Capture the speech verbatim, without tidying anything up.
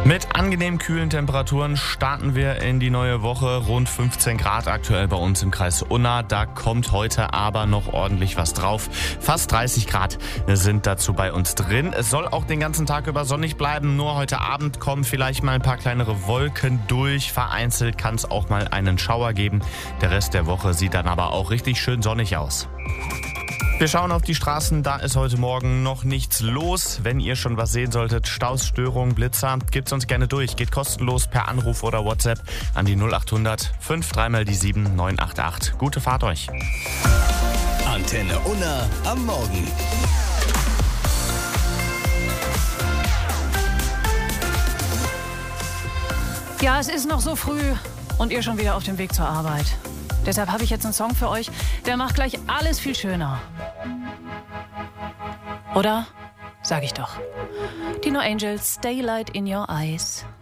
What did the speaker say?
Mit angenehm kühlen Temperaturen starten wir in die neue Woche. Rund fünfzehn Grad aktuell bei uns im Kreis Unna. Da kommt heute aber noch ordentlich was drauf. Fast dreißig Grad sind dazu bei uns drin. Es soll auch den ganzen Tag über sonnig bleiben. Nur heute Abend kommen vielleicht mal ein paar kleinere Wolken durch. Vereinzelt kann es auch mal einen Schauer geben. Der Rest der Woche sieht dann aber auch richtig schön sonnig aus. Wir schauen auf die Straßen, da ist heute Morgen noch nichts los. Wenn ihr schon was sehen solltet, Staus, Störungen, Blitzer, gebt's uns gerne durch. Geht kostenlos per Anruf oder WhatsApp an die null acht hundert fünf drei mal die sieben neun acht acht. Gute Fahrt euch. Antenne Unna am Morgen. Ja, es ist noch so früh und ihr schon wieder auf dem Weg zur Arbeit. Deshalb habe ich jetzt einen Song für euch, der macht gleich alles viel schöner. Oder? Sag ich doch. Die No Angels, Daylight in Your Eyes.